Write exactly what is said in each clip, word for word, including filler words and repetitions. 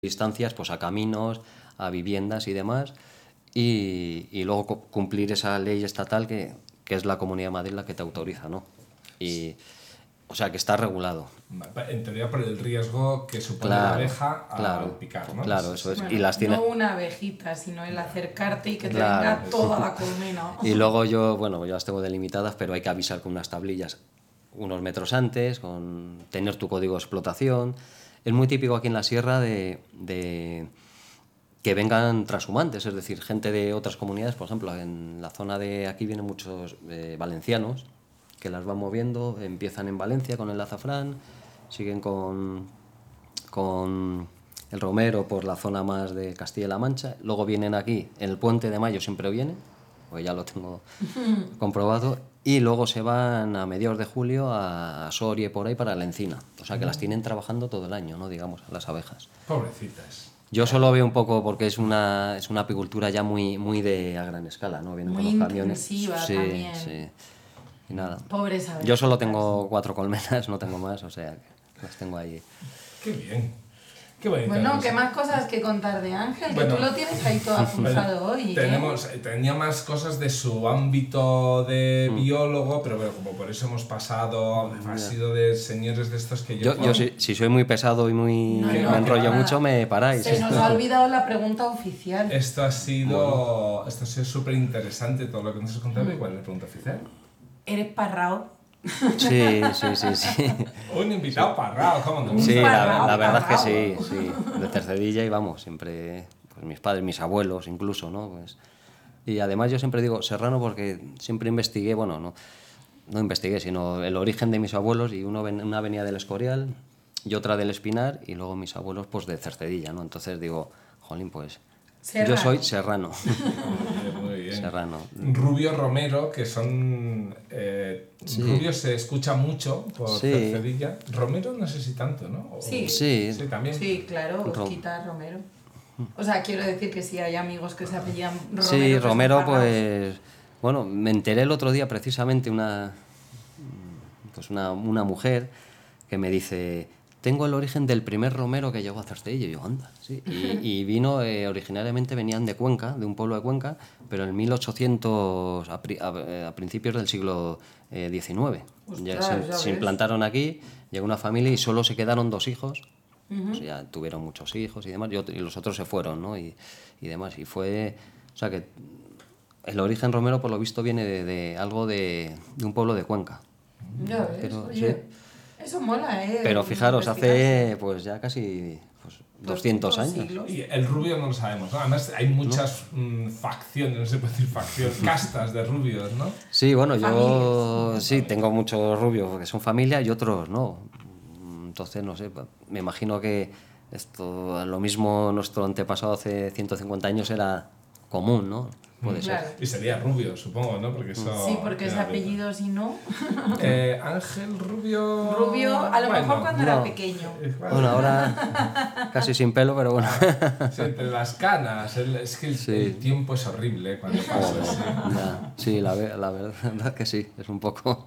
distancias pues a caminos, a viviendas y demás, y, y luego cumplir esa ley estatal que, que es la Comunidad de Madrid la que te autoriza, ¿no? Y, o sea, que está regulado. En teoría por el riesgo que supone claro, la abeja al claro, picar, ¿no? Claro, eso es. Bueno, y las tiene... No una abejita, sino el acercarte y que te claro. venga toda la colmena. Y luego yo, bueno, yo las tengo delimitadas, pero hay que avisar con unas tablillas unos metros antes, con tener tu código de explotación. Es muy típico aquí en la sierra de, de que vengan trashumantes, es decir, gente de otras comunidades. Por ejemplo, en la zona de aquí vienen muchos eh, valencianos que las van moviendo, empiezan en Valencia con el azafrán, siguen con, con el romero por la zona más de Castilla-La Mancha, luego vienen aquí, en el Puente de Mayo siempre vienen, pues ya lo tengo comprobado, y luego se van a mediados de julio a Soria y por ahí para la Encina, o sea que las tienen trabajando todo el año, no digamos, las abejas. Pobrecitas. Yo solo veo un poco porque es una, es una apicultura ya muy, muy de a gran escala, ¿no? Vienen muy con los camiones. Intensiva sí, también. Sí. Y nada. Pobres abejas. Yo solo tengo cuatro colmenas, no tengo más, o sea, que las tengo ahí. Qué bien. Qué bonito. Bueno, ¿qué más cosas que contar de Ángel? Bueno, que tú lo tienes ahí todo apunzado bueno, hoy. Tenemos, ¿eh? Tenía más cosas de su ámbito de mm. biólogo, pero bueno, como por eso hemos pasado, ha sido de señores de estos que yo... Yo, yo si, si soy muy pesado y muy no, me no, enrollo nada. mucho, me paráis. Se nos ha olvidado la pregunta oficial. Esto ha sido bueno. Esto ha sido súper interesante todo lo que nos has contado. ¿Y cuál es la pregunta oficial? ¿Eres parrao? Sí, sí, sí, sí. Un invitado sí. parrao, ¿cómo no? Sí, parrao, la, la verdad parrao. es que sí, sí. De Cercedilla y vamos, siempre, pues mis padres, mis abuelos incluso, ¿no? Pues, y además yo siempre digo serrano porque siempre investigué, bueno, no, no investigué, sino el origen de mis abuelos, y uno ven, una venía del Escorial y otra del Espinar, y luego mis abuelos pues de Cercedilla, ¿no? Entonces digo, jolín, pues serrano. Yo soy serrano. Muy bien. Serrano. Rubio Romero, que son... Eh, sí. Rubio se escucha mucho por sí. Cercedilla. Romero no sé si tanto, ¿no? O, sí. Sí. Sí, también. Sí, claro, Osquita Romero. O sea, quiero decir que sí hay amigos que se apellidan Romero. Sí, Romero, pues... Bueno, me enteré el otro día precisamente una... Pues una, una mujer que me dice... Tengo el origen del primer romero que llegó a Cercedilla. Y yo, anda, sí. Y, y vino, eh, originariamente venían de Cuenca, de un pueblo de Cuenca, pero en mil ochocientos, a, a, a principios del siglo eh, diecinueve. Ostras, ya se, ya se implantaron aquí, llegó una familia y solo se quedaron dos hijos. Uh-huh. Pues ya tuvieron muchos hijos y demás, y, otro, y los otros se fueron, ¿no? Y, y demás. Y fue... O sea que el origen romero, por lo visto, viene de, de algo de, de un pueblo de Cuenca. Ya ves, pero, oye... Sí. Eso mola, ¿eh? Pero fijaros, hace pues ya casi pues, doscientos años. Siglos. Y el rubio no lo sabemos, ¿no? Además hay muchas ¿no? mmm, facciones, no se puede decir facciones, castas de rubios, ¿no? Sí, bueno, yo sí, sí tengo muchos rubios que son familia y otros no. Entonces, no sé, me imagino que esto, lo mismo nuestro antepasado hace ciento cincuenta años era común, ¿no? Puede claro. ser. Y sería Rubio, supongo, ¿no? Porque eso, sí, porque ese apellido, si no... eh, Ángel Rubio... Rubio, a lo bueno, mejor cuando no. era pequeño. Bueno, ahora casi sin pelo, pero bueno. Sí, entre las canas, el, es que el, sí. el tiempo es horrible cuando pasa. Oh, sí, ya, sí la, la verdad que sí, es un poco...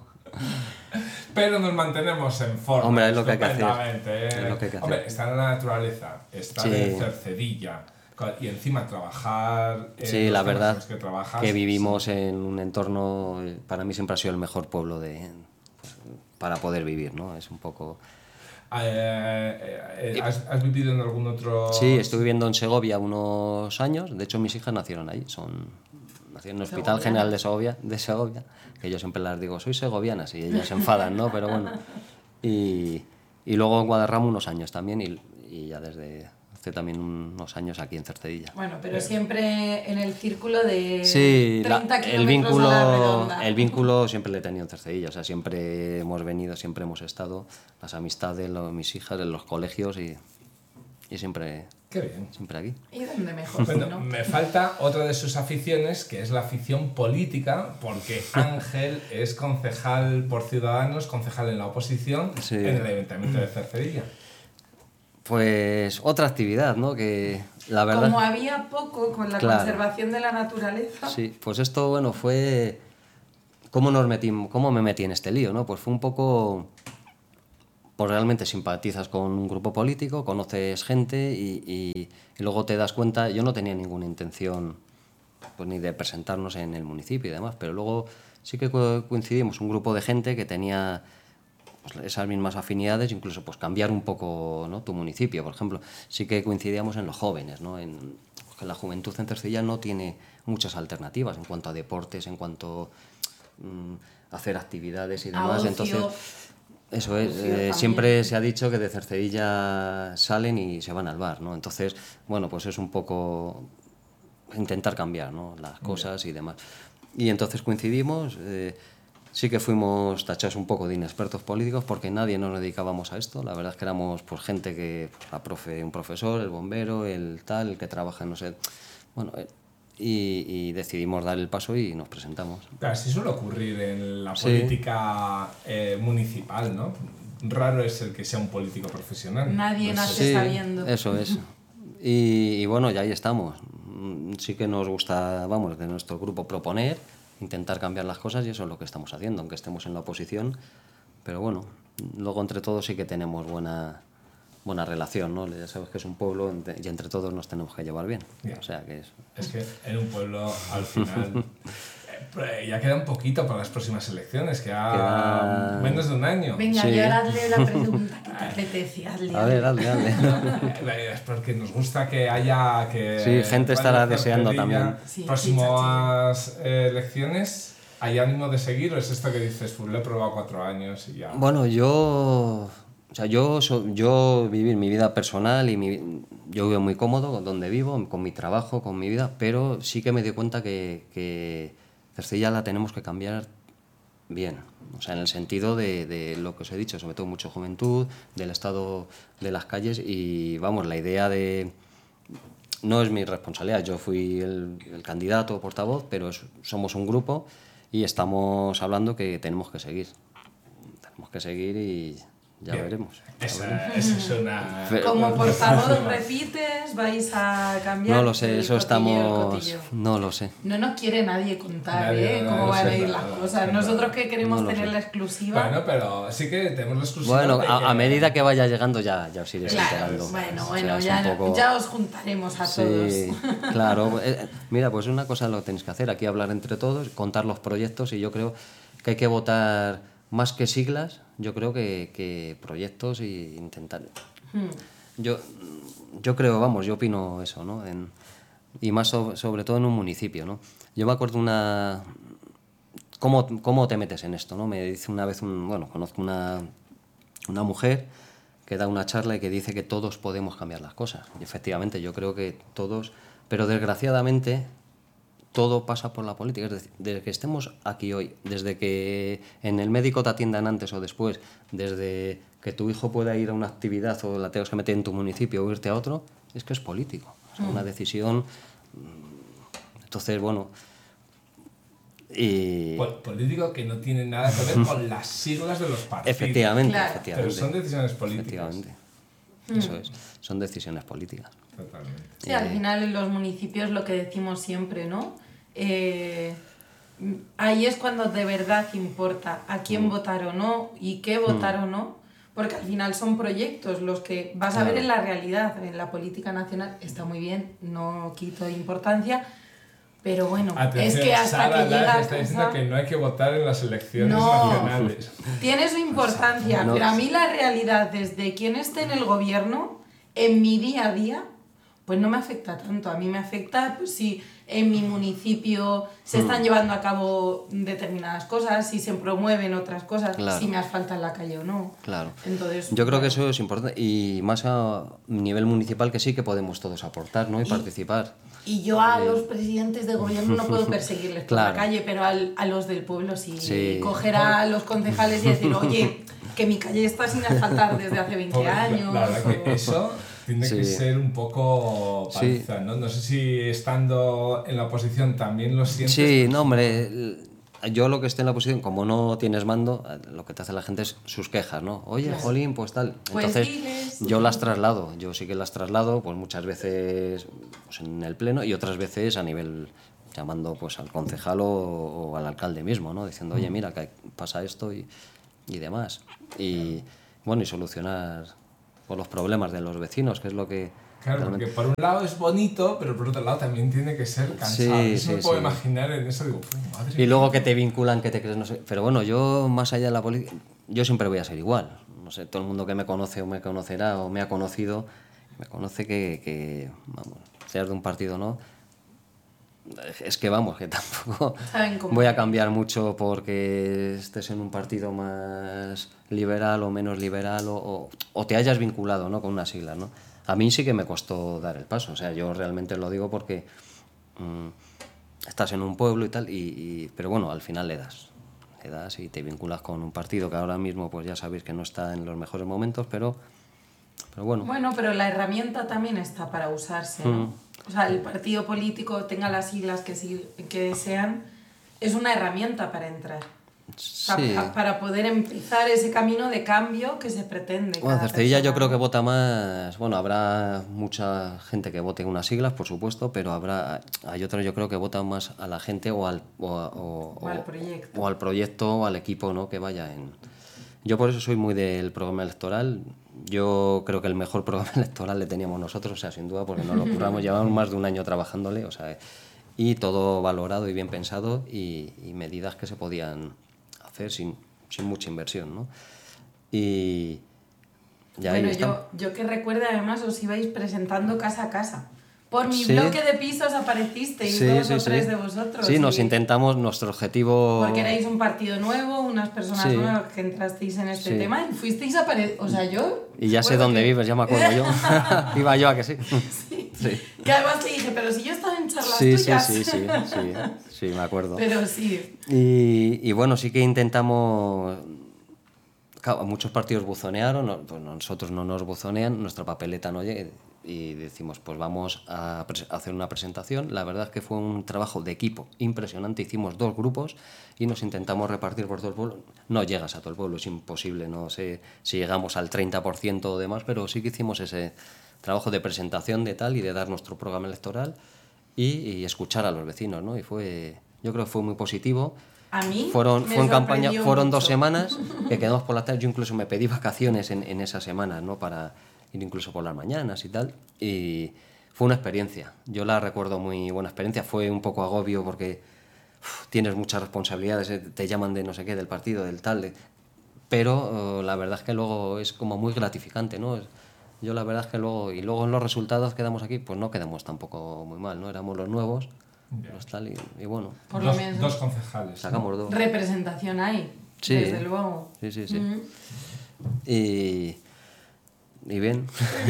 Pero nos mantenemos en forma. Hombre, es lo que hay que hacer. ¿eh? Es lo que hay que hacer. Hombre, está en la naturaleza, está sí. en Cercedilla. Y encima trabajar en sí, los la verdad que, trabajas, que vivimos sí. en un entorno, para mí siempre ha sido el mejor pueblo de, pues, para poder vivir, ¿no? Es un poco... Eh, eh, ¿has, ¿Has vivido en algún otro...? Sí, estuve viviendo en Segovia unos años, de hecho mis hijas nacieron ahí, son... Nacieron en el Hospital General de Segovia, de Segovia, que yo siempre las digo, soy segovianas, y ellas se enfadan, ¿no? Pero bueno, y, y luego en Guadarrama unos años también, y, y ya desde... también unos años aquí en Cercedilla. Bueno, pero siempre en el círculo de sí, treinta la, kilómetros el vínculo, a la redonda. El vínculo siempre lo he tenido en Cercedilla, o sea, siempre hemos venido, siempre hemos estado, las amistades, los, mis hijas, en los colegios y, y siempre, Qué bien. siempre aquí. ¿Y dónde mejor? Bueno, ¿no? Me falta otra de sus aficiones, que es la afición política, porque Ángel es concejal por Ciudadanos, concejal en la oposición, sí. en el Ayuntamiento de Cercedilla. Pues otra actividad, ¿no? Que la verdad... Como había poco con la claro. conservación de la naturaleza. Sí, pues esto, bueno, fue... ¿Cómo, nos metimos, ¿Cómo me metí en este lío, no? Pues fue un poco... pues realmente simpatizas con un grupo político, conoces gente y, y, y luego te das cuenta. Yo no tenía ninguna intención pues ni de presentarnos en el municipio y demás, pero luego sí que coincidimos un grupo de gente que tenía pues, esas mismas afinidades, incluso pues cambiar un poco, ¿no?, tu municipio, por ejemplo. Sí que coincidíamos en los jóvenes, ¿no? En, que la juventud en Cercilla no tiene muchas alternativas en cuanto a deportes, en cuanto a hacer actividades y demás. Ocio. Entonces, eso es, eh, siempre se ha dicho que de Cercedilla salen y se van al bar, ¿no? Entonces, bueno, pues es un poco intentar cambiar, ¿no?, las cosas y demás. Y entonces coincidimos, eh, sí que fuimos tachados un poco de inexpertos políticos porque nadie nos dedicábamos a esto. La verdad es que éramos pues gente que, pues, la profe, un profesor, el bombero, el tal, el que trabaja, no sé, bueno, eh, y, y decidimos dar el paso y nos presentamos. Claro, así suele ocurrir en la Sí. política eh, municipal, ¿no? Raro es el que sea un político profesional. Nadie No sé. nace Sí, sabiendo. eso es. Y, y bueno, ya ahí estamos. Sí que nos gusta, vamos, de nuestro grupo proponer, intentar cambiar las cosas y eso es lo que estamos haciendo, aunque estemos en la oposición. Pero bueno, luego entre todos sí que tenemos buena, buena relación, ¿no? Ya sabes que es un pueblo y entre todos nos tenemos que llevar bien. Yeah. O sea que es... Es que en un pueblo, al final, eh, ya queda un poquito para las próximas elecciones, queda Queda- menos de un año. Venga, Sí. y ahora hazle la pregunta que te apetece. Hazle, A ver, hazle, hazle. Eh, Es porque nos gusta que haya... Que Sí, gente estará vaya deseando Cercedilla. también. Sí, Próximas eh, elecciones, ¿hay ánimo de seguir o es esto que dices, pues lo he probado cuatro años y ya? Bueno, yo, o sea, yo, so- yo vivir mi vida personal y mi, yo vivo muy cómodo donde vivo, con mi trabajo, con mi vida, pero sí que me di cuenta que, que Cercilla la tenemos que cambiar bien, o sea, en el sentido de, de lo que os he dicho, sobre todo mucha juventud, del estado de las calles y, vamos, la idea de... No es mi responsabilidad, yo fui el, el candidato portavoz, pero es- somos un grupo y estamos hablando que tenemos que seguir. Tenemos que seguir y ya Bien. veremos. ya Esa, veremos. esa es una... Pero- Como portavoz repites, vais a cambiar. No lo sé, el eso cotillo, el estamos... cotillo. No lo sé. No nos quiere nadie contar, Nadie, ¿eh? nadie Cómo lo van a sé, ir nada, las nada, cosas. nada. Nosotros que queremos No lo tener sé. la exclusiva. Bueno, pero sí que tenemos la exclusiva Bueno, de a, que- a medida que vaya llegando ya, ya os iréis Claro, enterando. bueno, O sea, bueno, es ya, un poco- ya os juntaremos a Sí, todos. claro. Eh, Mira, pues una cosa lo tenéis que hacer, aquí hablar entre todos, contar los proyectos y yo creo que hay que votar más que siglas, yo creo que, que proyectos e intentar... Hmm. Yo, yo creo, vamos, yo opino eso, ¿no? En- y más so- sobre todo en un municipio, ¿no? Yo me acuerdo una... ¿Cómo, cómo te metes en esto, no? Me dice una vez, un, bueno, conozco una, una mujer que da una charla y que dice que todos podemos cambiar las cosas. Y efectivamente, yo creo que todos... Pero desgraciadamente todo pasa por la política. Es decir, desde que estemos aquí hoy, desde que en el médico te atiendan antes o después, desde que tu hijo pueda ir a una actividad o la tengas que meter en tu municipio o irte a otro, es que es político. O sea, una decisión... Entonces, bueno... Y... Pol- político que no tiene nada que ver con las siglas de los partidos. Efectivamente, Claro. efectivamente. Pero son decisiones políticas. Efectivamente. Eso es. Son decisiones políticas. Totalmente. Sí, al final en los municipios lo que decimos siempre, ¿no? Eh, ahí es cuando de verdad importa a quién votar o no y qué votar o no, porque al final son proyectos los que vas a ver Claro. en la realidad, en la política nacional está muy bien, no quito importancia, pero bueno, Atención, es que hasta Sara que Laz llega a está diciendo casa- que no hay que votar en las elecciones No. nacionales. Tiene su importancia, No. pero a mí la realidad, desde quien esté en el gobierno, en mi día a día, pues no me afecta tanto. A mí me afecta pues, si en mi municipio se están llevando a cabo determinadas cosas, si se promueven otras cosas, Claro. si me asfalta en la calle o no. Claro. Entonces, Yo creo que bueno. eso es importante y más a nivel municipal que sí que podemos todos aportar, ¿no? Y, Y- participar. Y yo a los presidentes de gobierno no puedo perseguirles por la Claro. calle, pero al- a los del pueblo sí. Sí. Coger a los concejales y decir, oye, que mi calle está sin asfaltar desde hace veinte Pobre, la- años. La verdad o- que eso tiene que Sí. ser un poco Sí. paliza, ¿no? No sé si estando en la oposición también lo sientes. Sí, no, hombre, el- yo lo que esté en la posición, como no tienes mando, lo que te hace la gente es sus quejas, ¿no? Oye, Claro. jolín, pues tal. Pues Entonces, diles. yo las traslado, yo sí que las traslado, pues muchas veces pues, en el pleno y otras veces a nivel llamando pues al concejal o, o al alcalde mismo, ¿no? Diciendo, oye, mira, que pasa esto y, y demás. Y, bueno, y solucionar pues, los problemas de los vecinos, que es lo que... Claro, realmente... porque por un lado es bonito, pero por otro lado también tiene que ser cansado. Sí, Eso sí, me puedo sí. imaginar en eso, digo, madre Y luego que te vinculan, que te crees, no sé... Pero bueno, yo más allá de la política, yo siempre voy a ser igual. No sé, todo el mundo que me conoce o me conocerá o me ha conocido, me conoce que, que vamos, seas de un partido o no, es que vamos, que tampoco voy a cambiar mucho porque estés en un partido más liberal o menos liberal o, o, o te hayas vinculado, ¿no?, con unas siglas, ¿no? A mí sí que me costó dar el paso, o sea, yo realmente lo digo porque mmm, estás en un pueblo y tal, y, y, pero bueno, al final le das, le das y te vinculas con un partido que ahora mismo pues ya sabéis que no está en los mejores momentos, pero, pero bueno. Bueno, pero la herramienta también está para usarse, ¿no? Mm. O sea, el partido político, tenga las siglas que, que sean, es una herramienta para entrar. Sí. O sea, para poder empezar ese camino de cambio que se pretende. Bueno, Cercedilla yo creo que vota más... Bueno, habrá mucha gente que vote unas siglas, por supuesto, pero habrá hay otros yo creo que votan más a la gente o al, o, o, o al proyecto. O al proyecto o al equipo, ¿no?, que vaya en... Yo por eso soy muy del programa electoral. Yo creo que el mejor programa electoral le teníamos nosotros, o sea, sin duda, porque nos lo curramos, llevamos más de un año trabajándole, o sea, y todo valorado y bien pensado y, y medidas que se podían hacer sin, sin mucha inversión, ¿no? Y ya bueno, ahí yo, yo que recuerde, además, os ibais presentando casa a casa. Por mi sí. bloque de pisos aparecisteis sí, dos sí, o tres sí. de vosotros. Sí, nos y... intentamos, nuestro objetivo... Porque erais un partido nuevo, unas personas sí. nuevas que entrasteis en este sí. tema y fuisteis a aparecer... O sea, yo... Y ya sé dónde que... vives, ya me acuerdo yo. Iba yo a que sí. Sí. sí. Que además te dije, pero si yo estaba en charlas sí, tuyas... Sí, sí, sí, sí, sí, me acuerdo. Pero sí. Y, y bueno, sí que intentamos... Claro, muchos partidos buzonearon, no, pues nosotros no nos buzonean, nuestra papeleta no llega... Y decimos, pues vamos a hacer una presentación. La verdad es que fue un trabajo de equipo impresionante. Hicimos dos grupos y nos intentamos repartir por todo el pueblo. No llegas a todo el pueblo, es imposible. No sé si llegamos al treinta por ciento o demás, pero sí que hicimos ese trabajo de presentación de tal y de dar nuestro programa electoral y, y escuchar a los vecinos, ¿no? Y fue, yo creo que fue muy positivo. A mí fueron, me fue en campaña, fueron mucho. dos semanas que quedamos por la tarde. Yo incluso me pedí vacaciones en, en esas semanas, ¿no? Para incluso por las mañanas y tal, y fue una experiencia, yo la recuerdo muy buena experiencia, fue un poco agobio porque uf, tienes muchas responsabilidades, te llaman de no sé qué, del partido, del tal, de, pero uh, la verdad es que luego es como muy gratificante, ¿no? Yo la verdad es que luego, y luego en los resultados quedamos aquí, pues no quedamos tampoco muy mal, ¿no? Éramos los nuevos, yeah. los tal, y, y bueno. Por dos, lo menos dos concejales. Sacamos ¿no? dos. Representación hay, sí, desde luego. Sí, sí, sí. Mm. Y... Y bien.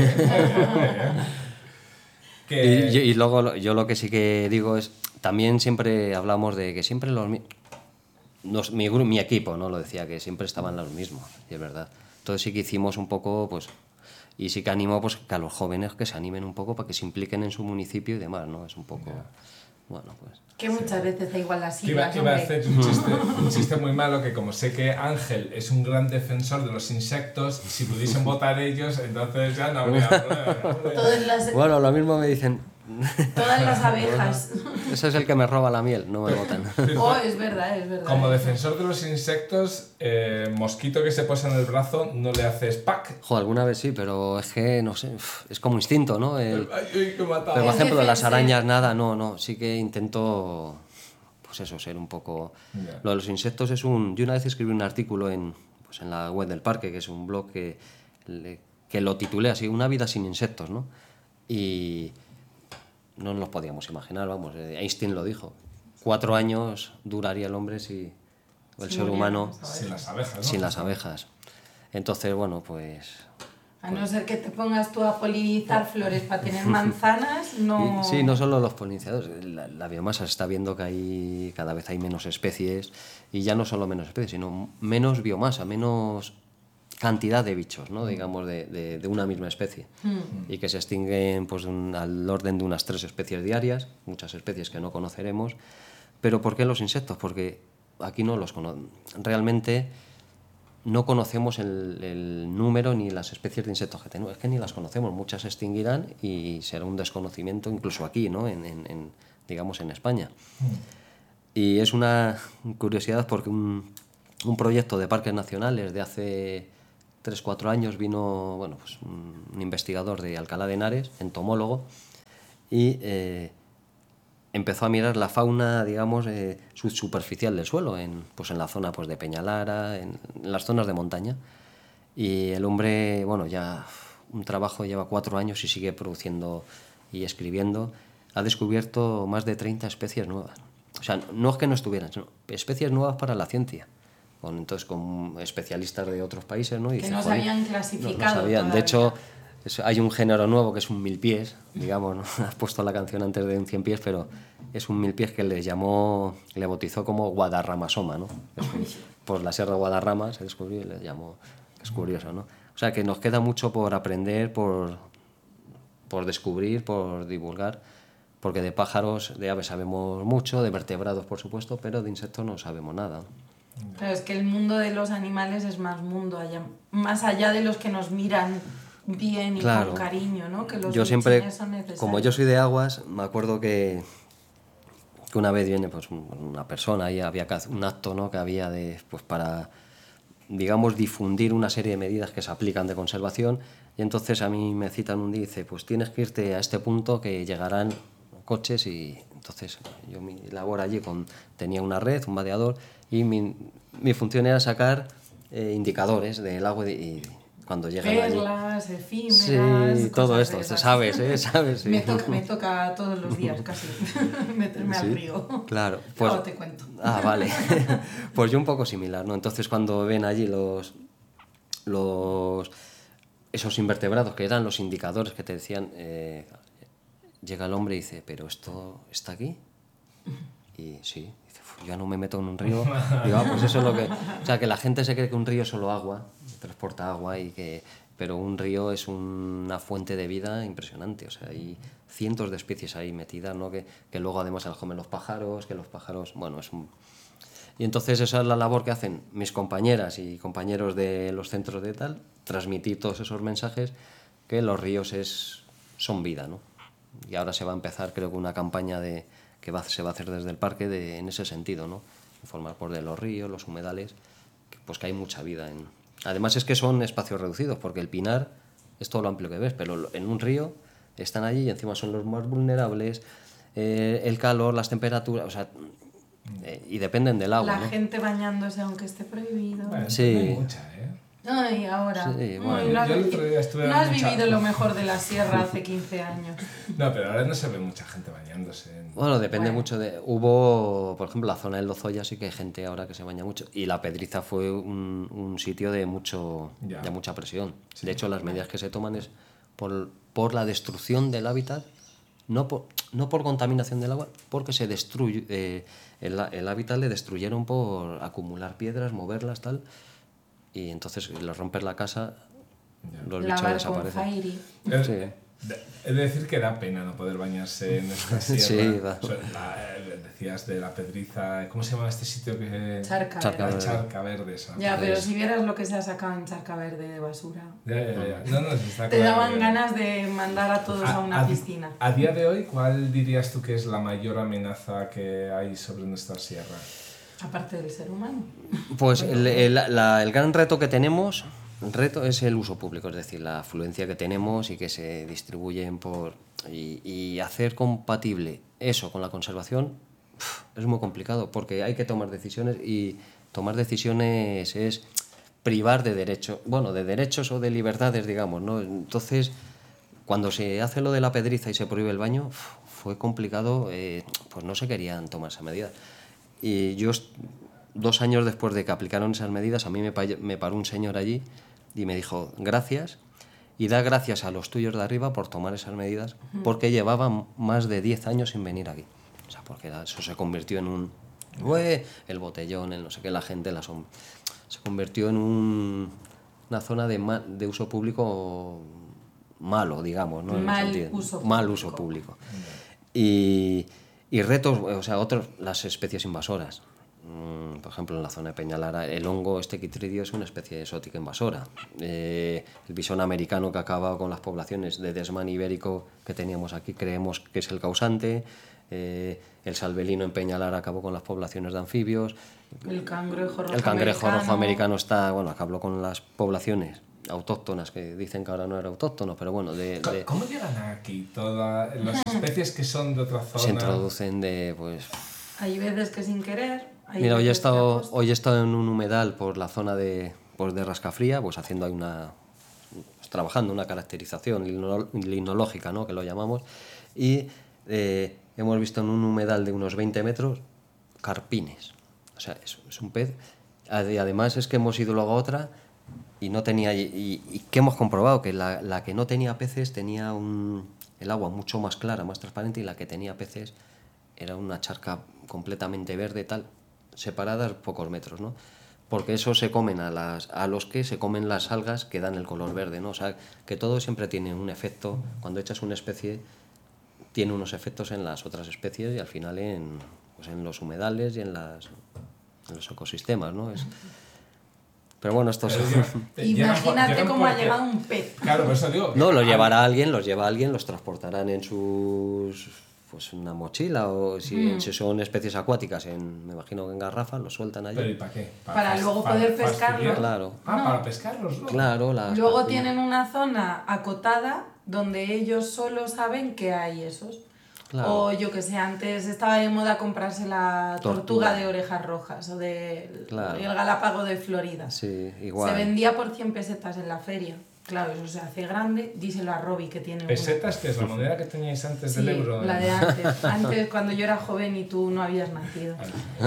que... y, y luego yo lo que sí que digo es, también siempre hablamos de que siempre los, los mi, mi equipo, ¿no? Lo decía, que siempre estaban los mismos, y es verdad. Entonces sí que hicimos un poco, pues, y sí que animo pues, que a los jóvenes que se animen un poco para que se impliquen en su municipio y demás, ¿no? Es un poco... Yeah. Bueno, pues... Que muchas sí. veces da igual las siglas. Iba, iba a hacer un chiste, un chiste muy malo, que como sé que Ángel es un gran defensor de los insectos, si pudiesen votar ellos, entonces ya no habría problema. Las... Bueno, lo mismo me dicen... Todas las abejas. Ese es el que me roba la miel, no me votan. Oh, es verdad, es verdad. Como defensor de los insectos, eh, mosquito que se posa en el brazo, no le haces pack. Jo, alguna vez sí, pero es que, no sé, es como instinto, ¿no? El, Ay, ay, que mataba. Pero, por ejemplo, de las arañas, nada, no, no. Sí que intento, pues eso, ser un poco... Yeah. Lo de los insectos es un... Yo una vez escribí un artículo en, pues en la web del parque, que es un blog que, que lo titulé así, Una vida sin insectos, ¿no? Y... no nos podíamos imaginar, vamos, Einstein lo dijo. Cuatro años duraría el hombre si el sí, ser humano... Sin las abejas, ¿no? Sin las abejas. Entonces, bueno, pues... A no ser que te pongas tú a polinizar flores para tener manzanas, no... Y, sí, no solo los polinizadores. La, la biomasa se está viendo que hay, cada vez hay menos especies, y ya no solo menos especies, sino menos biomasa, menos... cantidad de bichos, ¿no? Digamos, de, de, de una misma especie. Mm. Y que se extinguen pues, un, al orden de unas tres especies diarias, muchas especies que no conoceremos. ¿Pero por qué los insectos? Porque aquí no los conocemos. Realmente no conocemos el, el número ni las especies de insectos que tenemos. Es que ni las conocemos. Muchas se extinguirán y será un desconocimiento incluso aquí, ¿no? En, en, en, digamos, en España. Mm. Y es una curiosidad porque un, un proyecto de parques nacionales de hace... tres, cuatro años vino, bueno, pues un, un investigador de Alcalá de Henares, entomólogo, y eh, empezó a mirar la fauna, digamos, eh, subsuperficial del suelo, en, pues en la zona pues, de Peñalara, en, en las zonas de montaña. Y el hombre, bueno, ya un trabajo, lleva cuatro años y sigue produciendo y escribiendo. Ha descubierto más de treinta especies nuevas. O sea, no es que no estuvieran, sino especies nuevas para la ciencia. Con, entonces, con especialistas de otros países, ¿no? Y que dice, no se habían clasificado. No, no sabían. De hecho, es, hay un género nuevo que es un mil pies, digamos, ¿no? Has puesto la canción antes de un cien pies, pero es un mil pies que le llamó, le bautizó como Guadarramasoma, ¿no? Es un, por la Sierra de Guadarrama se descubrió y le llamó, es curioso, ¿no? O sea, que nos queda mucho por aprender, por, por descubrir, por divulgar, porque de pájaros, de aves sabemos mucho, de vertebrados, por supuesto, pero de insectos no sabemos nada. Pero es que el mundo de los animales es más mundo, allá, más allá de los que nos miran bien y claro, con cariño, ¿no? Que los yo siempre, son necesarios. Como yo soy de aguas, me acuerdo que, que una vez viene pues, una persona y había un acto, ¿no? Que había de, pues, para, digamos, difundir una serie de medidas que se aplican de conservación, y entonces a mí me citan un día y dice, pues tienes que irte a este punto que llegarán coches, y entonces yo mi labor allí con, tenía una red, un vadeador, y mi, mi función era sacar eh, indicadores del agua y, y cuando llegan perlas, allí, efímeras, sí, todo esto, sabes, ¿eh? ¿Sabes? Sí. me, toca, me toca todos los días casi meterme sí, al río. Claro, pues, luego te cuento. Ah, vale. Pues yo un poco similar, ¿no? Entonces cuando ven allí los, los esos invertebrados que eran los indicadores que te decían, eh, llega el hombre y dice, ¿pero esto está aquí? Y sí, dice, yo ya no me meto en un río. Digo, ah, pues eso es lo que... O sea, que la gente se cree que un río es solo agua, transporta agua, y que... pero un río es una fuente de vida impresionante. O sea, hay cientos de especies ahí metidas, ¿no? Que, que luego además se las comen los pájaros, que los pájaros... Bueno, es un... Y entonces esa es la labor que hacen mis compañeras y compañeros de los centros de tal, transmitir todos esos mensajes, que los ríos es, son vida, ¿no? Y ahora se va a empezar, creo que una campaña de, que va, se va a hacer desde el parque de, en ese sentido, ¿no? Informar por de los ríos, los humedales, que, pues que hay mucha vida. En... Además es que son espacios reducidos, porque el pinar es todo lo amplio que ves, pero en un río están allí y encima son los más vulnerables, eh, el calor, las temperaturas, o sea, eh, y dependen del agua. La ¿no? gente bañándose aunque esté prohibido. Bueno, sí. Hay mucha, ¿eh? Ay, ahora. Sí, bueno. Ay, no has, yo el otro día estuve no has mucha... vivido lo mejor de la sierra hace quince años. No, pero ahora no se ve mucha gente bañándose. En... Bueno, depende Bueno. mucho de... Hubo, por ejemplo, la zona del Lozoya sí que hay gente ahora que se baña mucho. Y la Pedriza fue un, un sitio de, mucho, Ya. de mucha presión. Sí. De hecho, las medidas que se toman es por, por la destrucción del hábitat, no por, no por contaminación del agua, porque se destruye... Eh, el, el hábitat le destruyeron por acumular piedras, moverlas, tal... Y entonces le rompes la casa, Ya. los bichos Lavar con desaparecen. Fairy. Es, Sí. He de decir que da pena no poder bañarse en esta sierra. Sí, da. O sea, la- eh, decías de la Pedriza, ¿cómo se llama este sitio que...? Charca, Charca Verde. La Charca Verde. esa. Ya, pero Es- si vieras lo que se ha sacado en Charca Verde de basura. Ya, ya, ya. No, no, sí está Te claro daban que- ganas de mandar a todos a una a, piscina. A día de hoy, ¿cuál dirías tú que es la mayor amenaza que hay sobre nuestra sierra? Aparte del ser humano. Pues el, el- la- el gran reto que tenemos, el reto es el uso público, es decir, la afluencia que tenemos y que se distribuyen por... Y, y hacer compatible eso con la conservación uf, es muy complicado, porque hay que tomar decisiones, y tomar decisiones es privar de derechos, bueno, de derechos o de libertades, digamos, ¿no? Entonces, cuando se hace lo de la Pedriza y se prohíbe el baño, uf, fue complicado, eh, pues no se querían tomar esas medidas. Y yo, dos años después de que aplicaron esas medidas, a mí me, pa- me paró un señor allí y me dijo, gracias, y da gracias a los tuyos de arriba por tomar esas medidas, porque llevaban más de diez años sin venir aquí. O sea, porque era- eso se convirtió en un... "Ué", el botellón, el no sé qué, la gente, la som- se convirtió en un- una zona de, ma- de uso público malo, digamos, ¿no? En el Mal sentido- uso mal público. uso público. Y, y retos, o sea, otros, las especies invasoras. Mm, Por ejemplo, en la zona de Peñalara, el hongo este quitridio es una especie exótica invasora. Eh, el bisón americano que ha acabado con las poblaciones de desmán ibérico que teníamos aquí, creemos que es el causante. Eh, el salvelino en Peñalara acabó con las poblaciones de anfibios. El cangrejo rojo El cangrejo americano. rojo americano está, bueno, acabó con las poblaciones autóctonas, que dicen que ahora no eran autóctonos, pero bueno... De, ¿Cómo, de, ¿Cómo llegan aquí todas las especies que son de otra zona? Se introducen de, pues... Hay veces que sin querer... Hay Mira, hoy he, estado, hoy he estado en un humedal por la zona de, pues de Rascafría, pues haciendo ahí una... Pues trabajando una caracterización limnológica, ¿no?, que lo llamamos, y eh, hemos visto en un humedal de unos veinte metros carpines. O sea, es, es un pez... Y además es que hemos ido luego a otra y no tenía... Y, y, y que hemos comprobado que la, la que no tenía peces tenía un, el agua mucho más clara, más transparente, y la que tenía peces era una charca completamente verde, tal, separadas pocos metros, ¿no? Porque eso se comen a, las, a los que se comen las algas que dan el color verde, ¿no? O sea, que todo siempre tiene un efecto. Cuando echas una especie, tiene unos efectos en las otras especies y al final en, pues en los humedales y en las... en los ecosistemas, ¿no? Es... Pero bueno, esto es... Imagínate cómo ha llegado un pez. Claro, por eso digo... No, los llevará alguien, los lleva alguien, los transportarán en sus... pues una mochila, o si, mm. si son especies acuáticas, en, me imagino que en garrafas, los sueltan allí. ¿Pero y para qué? Para, para luego para, poder para pescarlos. Claro. Ah, no. para pescarlos, ¿no? Claro. Las luego patillas. Tienen una zona acotada donde ellos solo saben que hay esos. Claro. O yo que sé, antes estaba de moda comprarse la tortuga, tortuga de orejas rojas o de claro. el galápago de Florida. Sí, igual. Se vendía por cien pesetas en la feria. Claro, eso se hace grande. Díselo a Robbie que tiene... ¿Pesetas, que es la moneda que teníais antes sí, del euro? la de antes. Antes, cuando yo era joven y tú no habías nacido.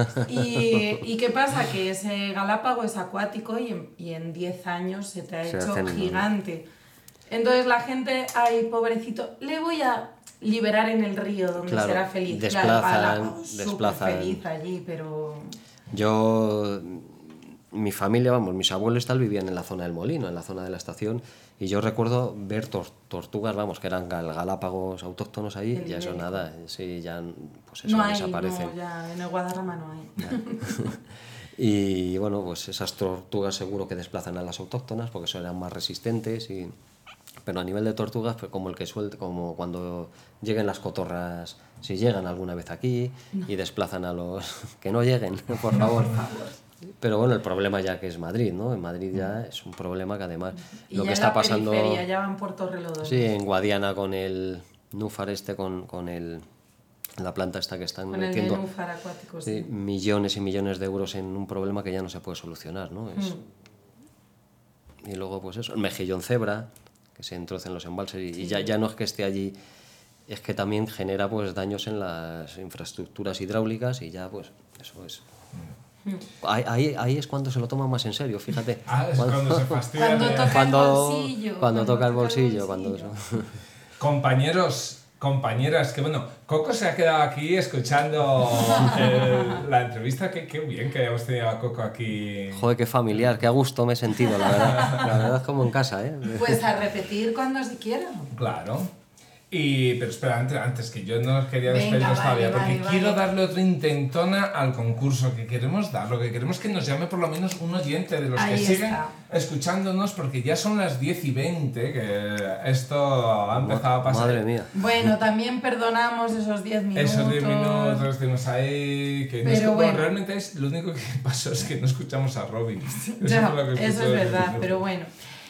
y, ¿Y qué pasa? Que ese galápago es acuático y en, y en diez años se te ha se hecho gigante. Entonces la gente, ay, pobrecito, le voy a... liberar en el río donde claro, será feliz. Desplazan, claro, desplazan. Feliz allí, pero... Yo, mi familia, vamos, mis abuelos tal vivían en la zona del molino, en la zona de la estación, y yo recuerdo ver tor tortugas, vamos, que eran gal galápagos autóctonos ahí, y ya eso nada, sí, ya pues eso no hay, desaparecen. No, ya en el Guadarrama no hay. Y bueno, pues esas tortugas seguro que desplazan a las autóctonas porque son eran más resistentes y... Pero a nivel de tortugas, pues como el que suelta, como cuando lleguen las cotorras, si llegan alguna vez aquí no. y desplazan a los que no lleguen, por favor. No, por favor. Pero bueno, el problema ya que es Madrid, ¿no? En Madrid ya es un problema que además y lo ya que está la pasando. Ya van por Torrelodones. Sí, en Guadiana con el núfar este, con, con el la planta esta que están con metiendo el núfar acuático, sí. Sí, millones y millones de euros en un problema que ya no se puede solucionar, ¿no? Es... Mm. Y luego, pues eso, el mejillón cebra, que se entrocen los embalses y, sí. y ya, ya no es que esté allí, es que también genera pues daños en las infraestructuras hidráulicas y ya pues eso es... Mm. Ahí, ahí, ahí es cuando se lo toma más en serio, fíjate. Ah, es cuando, cuando se fastidia. Cuando toca cuando, el bolsillo. Cuando, cuando toca el bolsillo, cuando eso. Compañeros, compañeras, que bueno, Coco se ha quedado aquí escuchando el, la entrevista. Qué, qué bien que hayamos tenido a Coco aquí. Joder, qué familiar, qué a gusto me he sentido, la verdad. La verdad es como en casa, ¿eh? Pues a repetir cuando se quiera. Claro. Y, pero espera, antes, antes que yo no os quería despedir Venga, todavía, vale, porque vale, quiero vale. darle otra intentona al concurso que queremos dar, lo que queremos que nos llame por lo menos un oyente de los Ahí que está. siguen escuchándonos, porque ya son las diez y veinte, que esto ha empezado a pasar. Madre mía. Bueno, también perdonamos esos diez minutos. Esos diez minutos que estuvimos ahí, que no pero escu- bueno. realmente es, lo único que pasó es que no escuchamos a Robin. Eso, Ya, fue lo que eso escuché. es verdad, pero bueno.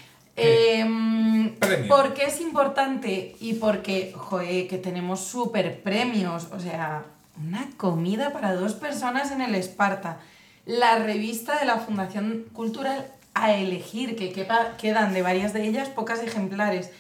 Eh, Premio. ¿Por qué es importante? Y porque, joder, que tenemos súper premios. O sea, una comida para dos personas en el Esparta. La revista de la Fundación Cultural A Elegir, que quepa, quedan de varias de ellas pocas ejemplares.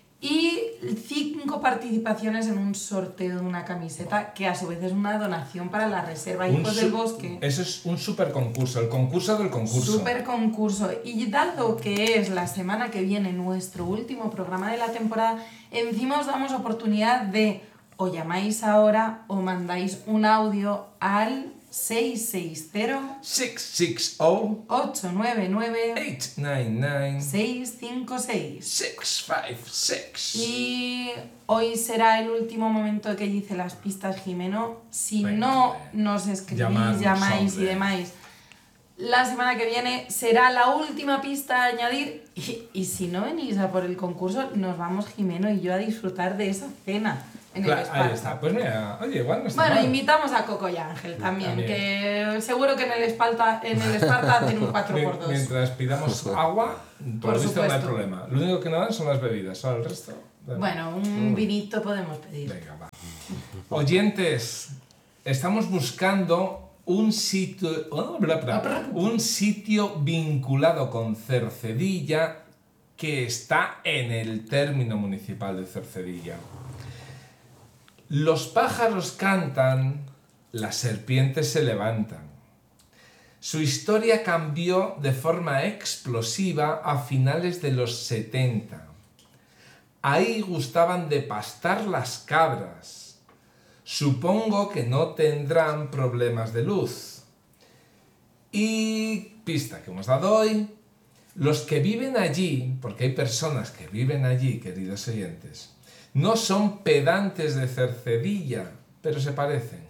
Y cinco participaciones en un sorteo de una camiseta, que a su vez es una donación para la Reserva Hijos del Bosque. Eso es un super concurso, el concurso del concurso. Super concurso. Y dado que es la semana que viene nuestro último programa de la temporada, encima os damos oportunidad de o llamáis ahora o mandáis un audio al seis seis cero, seis seis cero, ocho nueve nueve, ocho nueve nueve, seis cinco seis. seis cinco seis. Y hoy será el último momento que dice las pistas Jimeno. Si Venga, no venga. nos escribís, Llamadnos, llamáis hombre. y demás, la semana que viene será la última pista a añadir. Y, y si no venís a por el concurso, nos vamos Jimeno y yo a disfrutar de esa cena. en claro, el Esparta. Ahí está. Pues mira, oye, igual no está Bueno, mal. invitamos a Coco y Ángel también, También. que seguro que en el Esparta, en el Esparta hacen un cuatro por dos. Mientras pidamos agua, por, Por lo visto no hay supuesto. problema. Lo único que no dan son las bebidas, solo el resto. Bueno, un vinito podemos pedir. Venga, va. Oyentes, estamos buscando un sitio, oh, bla, bla, un sitio vinculado con Cercedilla que está en el término municipal de Cercedilla. Los pájaros cantan, las serpientes se levantan. Su historia cambió de forma explosiva a finales de los setenta. Ahí gustaban de pastar las cabras. Supongo que no tendrán problemas de luz. Y pista que hemos dado hoy, los que viven allí, porque hay personas que viven allí, queridos oyentes, no son pedantes de Cercedilla, pero se parecen.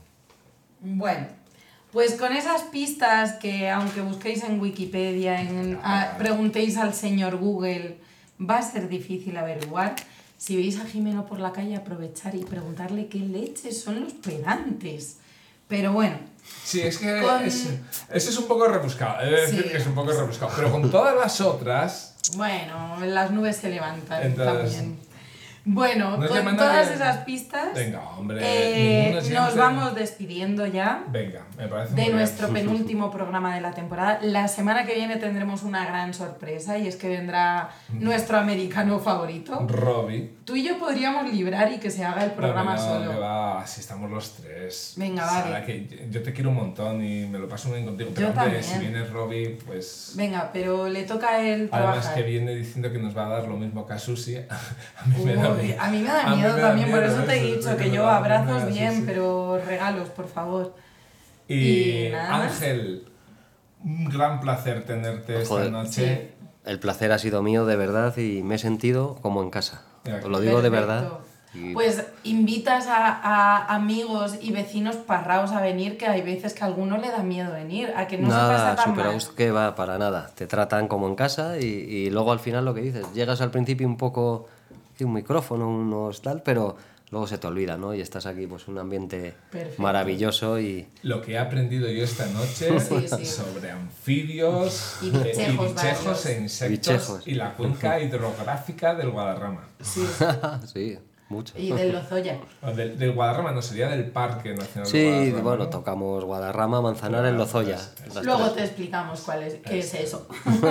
Bueno, pues con esas pistas que aunque busquéis en Wikipedia, en, a, preguntéis al señor Google, va a ser difícil averiguar. Si veis a Jimeno por la calle, aprovechar y preguntarle qué leches son los pedantes. Pero bueno. Sí, es que con... es, ese es un poco rebuscado, he de decir Sí. que es un poco rebuscado, pero con todas las otras... Bueno, las nubes se levantan Entonces, también. Bueno, ¿no con todas esas pistas, Venga, hombre, eh, ningún oyente- nos vamos despidiendo ya Venga, me parece de muy nuestro bien. penúltimo programa de la temporada. La semana que viene tendremos una gran sorpresa y es que vendrá nuestro americano favorito. Robbie. Tú y yo podríamos librar y que se haga el programa no, no, solo. que va, si estamos los tres. Venga, Sara, vale. que yo te quiero un montón y me lo paso muy bien contigo, pero Yo hombre, también. si viene Robbie, pues... Venga, pero le toca a él Además trabajar. que viene diciendo que nos va a dar lo mismo que a Susi, a mí me da Uy, miedo. a mí me da A mí miedo me da también, por miedo eso te he eso, dicho sí, que me yo da- me abrazos da, sí, bien, sí. pero regalos, por favor. Y, Y nada más. Ángel, un gran placer tenerte Joder. esta noche. El placer ha sido mío de verdad y me he sentido como en casa. Mira, Os lo digo de Perfecto. verdad. Y- Pues invitas a, a amigos y vecinos parraos a venir, que hay veces que a alguno le da miedo venir, a que no se nada, pasa tan súper a mal. gusto que va para nada. Te tratan como en casa y, y luego al final lo que dices, llegas al principio un poco, sí, un micrófono, unos tal, pero luego se te olvida, ¿no? Y estás aquí, pues un ambiente Perfecto. maravilloso y Lo que he aprendido yo esta noche Sí, sí. sobre anfibios, Y eh, bichejos y, bichejos varios. e insectos Bichejos. y la cuenca hidrográfica del Guadarrama. Sí, sí. sí, mucho. Y del Lozoya. O del, del Guadarrama, no, sería del Parque Nacional del Sí, Guadarrama. bueno, ¿no? tocamos Guadarrama, Manzanares, Claro, Lozoya. es- es- las Luego tres. te explicamos cuál es, qué es eso.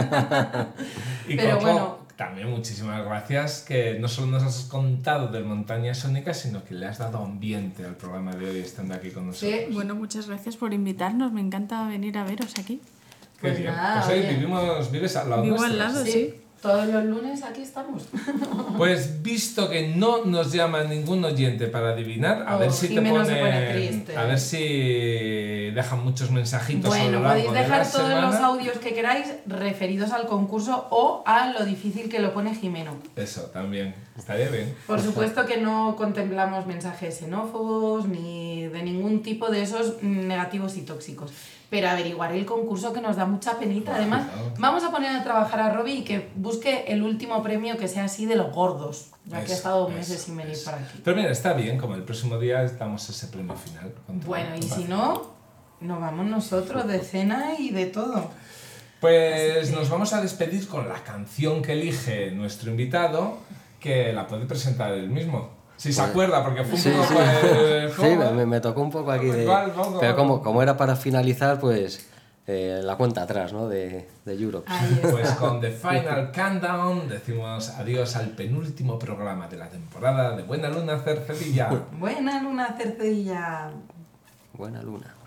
Y Pero Coco, bueno. también muchísimas gracias, que no solo nos has contado del Montaña Sónica, sino que le has dado ambiente al programa de hoy estando aquí con nosotros. Sí. Bueno, muchas gracias por invitarnos. Me encanta venir a veros aquí. Qué Pues bien. nada, Pues hoy oye. vivimos, vives al lado Vivo al nuestro. lado. Sí, sí. todos los lunes aquí estamos. Pues visto que no nos llama ningún oyente para adivinar, a Oh, ver si te Jimeno se ponen- pone triste. a ver si dejan muchos mensajitos a lo Bueno, largo podéis de dejar la todos semana. los audios que queráis referidos al concurso o a lo difícil que lo pone Jimeno. Eso, también. Estaría bien. Por supuesto que no contemplamos mensajes xenófobos ni de ningún tipo de esos negativos y tóxicos. Pero averiguar el concurso, que nos da mucha penita. Además, Claro. vamos a poner a trabajar a Robbie y que busque el último premio que sea así de los gordos, ya que ha Eso, estado eso, meses sin venir eso. para aquí. Pero mira, está bien, como el próximo día damos ese premio final. con todo. Bueno, y si no, nos vamos nosotros de cena y de todo. Pues Así que- nos vamos a despedir con la canción que elige nuestro invitado, que la puede presentar él mismo. Si se Pues- acuerda, porque fue un Sí, poco... sí. pues, Sí, ¿cómo? me, me tocó un poco aquí de... Igual, poco, Pero poco. como, como era para finalizar, pues eh, la cuenta atrás, ¿no? De, de Europe. Ahí está. Pues con The Final Countdown decimos adiós al penúltimo programa de la temporada de Buena Luna Cercedilla. Buena luna, Cercedilla. Buena luna.